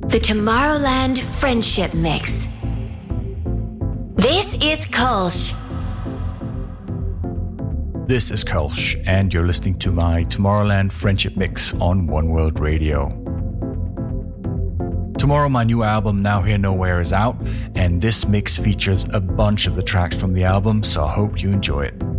The Tomorrowland Friendship Mix. This is Kolsch. This is Kolsch, and you're listening to my Tomorrowland Friendship Mix on One World Radio. Tomorrow, my new album, Now Here Nowhere, is out, and this mix features a bunch of the tracks from the album, so I hope you enjoy it.